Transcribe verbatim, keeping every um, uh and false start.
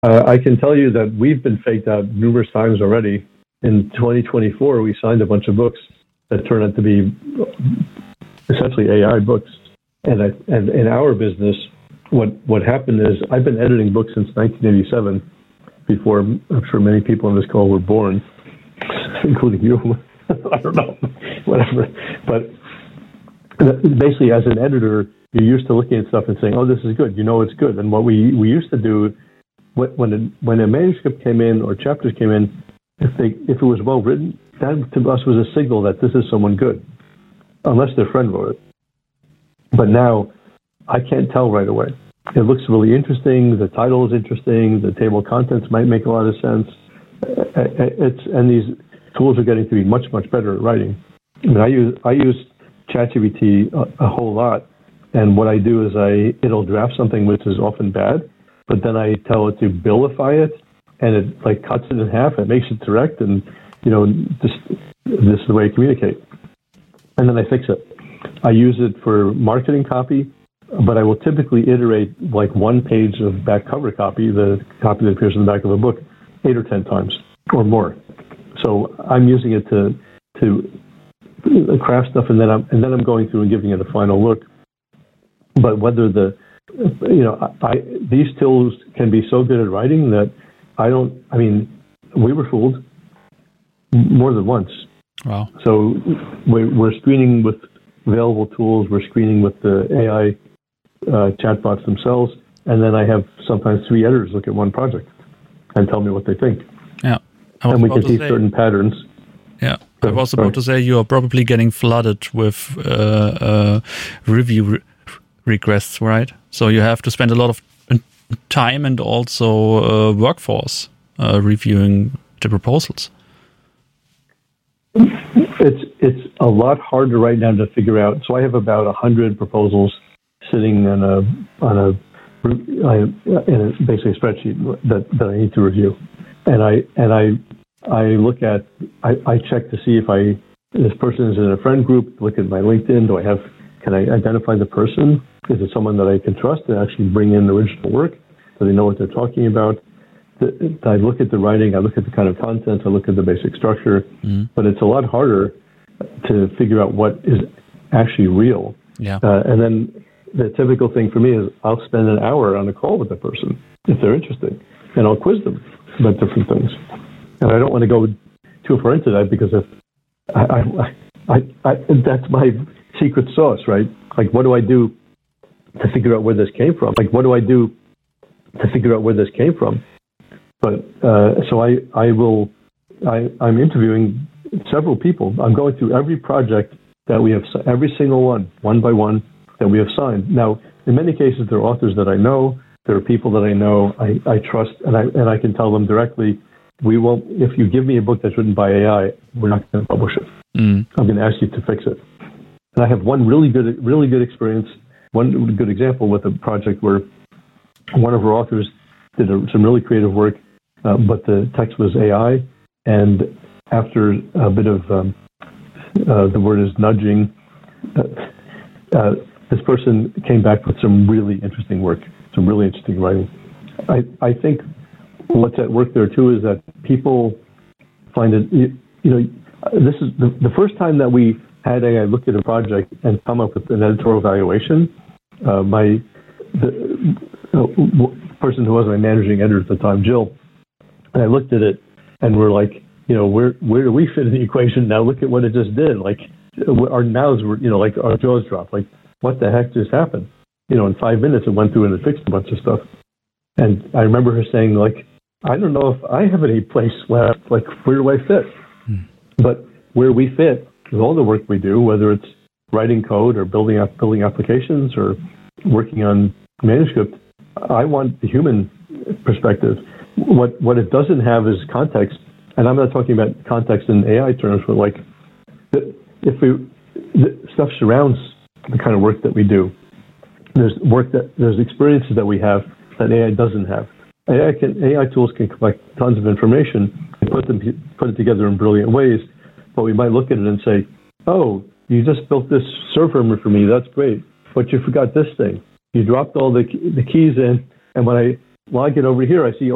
Uh, I can tell you that we've been faked out numerous times already. In twenty twenty-four, we signed a bunch of books that turned out to be essentially A I books. And, I, and in our business, what what happened is I've been editing books since nineteen eighty-seven, before I'm sure many people on this call were born, including you. I don't know, whatever. But basically, as an editor, you're used to looking at stuff and saying, "Oh, this is good." You know, it's good. And what we, we used to do when a, when a manuscript came in or chapters came in, if they if it was well written, that to us was a signal that this is someone good, unless their friend wrote it. But now, I can't tell right away. It looks really interesting. The title is interesting. The table of contents might make a lot of sense. It's and these tools are getting to be much much better at writing. I mean, I use I use ChatGPT a, a whole lot, and what I do is I it'll draft something which is often bad, but then I tell it to billify it, and it like cuts it in half. It makes it direct, and you know, just this is the way I communicate. And then I fix it. I use it for marketing copy, but I will typically iterate like one page of back cover copy, the copy that appears in the back of a book, eight or ten times or more. So I'm using it to to craft stuff, and then I'm and then I'm going through and giving it a final look. But whether the you know I, I these tools can be so good at writing that I don't. I mean, we were fooled more than once. Wow. So we're, we're screening with available tools. We're screening with the A I uh, chatbots themselves, and then I have sometimes three editors look at one project and tell me what they think. Yeah, and we can see say, certain patterns. Yeah, I was about to say you are probably getting flooded with uh, uh, review re- requests, right? So you have to spend a lot of time and also uh, workforce uh, reviewing the proposals. It's it's a lot harder right now to figure out. So I have about a hundred proposals sitting in a on a in a basically a spreadsheet that, that I need to review, and I and I I look at I, I check to see if I this person is in a friend group. Look at my LinkedIn. Do I have can I identify the person? Is it someone that I can trust to actually bring in original work? Do they know what they're talking about? I look at the writing, I look at the kind of content, I look at the basic structure, mm. but it's a lot harder to figure out what is actually real. Yeah. Uh, and then the typical thing for me is I'll spend an hour on a call with the person if they're interested, and I'll quiz them about different things. And I don't want to go too far into that because if I, I, I, I, that's my secret sauce, right? Like, what do I do to figure out where this came from? Like, what do I do to figure out where this came from? But uh, so I, I will, I, I'm interviewing several people. I'm going through every project that we have, every single one, one by one, that we have signed. Now, in many cases, there are authors that I know, there are people that I know, I, I trust, and I and I can tell them directly, we won't. If you give me a book that's written by A I, we're not going to publish it. Mm. I'm going to ask you to fix it. And I have one really good, really good experience, one good example with a project where one of our authors did a, some really creative work. Uh, but the text was A I, and after a bit of, um, uh, the word is nudging, uh, uh, this person came back with some really interesting work, some really interesting writing. I, I think what's at work there too is that people find it, you, you know, this is the, the first time that we had A I look at a project and come up with an editorial evaluation. Uh, my, the uh, person who was my managing editor at the time, Jill, and I looked at it, and we're like, you know, where where do we fit in the equation now? Look at what it just did. Like, our mouths were, you know, like our jaws dropped. Like, what the heck just happened? You know, in five minutes, it went through and it fixed a bunch of stuff. And I remember her saying, like, I don't know if I have any place where, like, where do I fit? Hmm. But where we fit with all the work we do, whether it's writing code or building up building applications or working on manuscript, I want the human perspective. What what it doesn't have is context, and I'm not talking about context in A I terms, but like if we the stuff surrounds the kind of work that we do. There's work that there's experiences that we have that A I doesn't have. A I can A I tools can collect tons of information and put them put it together in brilliant ways, but we might look at it and say, "Oh, you just built this server for me. That's great, but you forgot this thing. You dropped all the the keys in, and when I log it over here, I see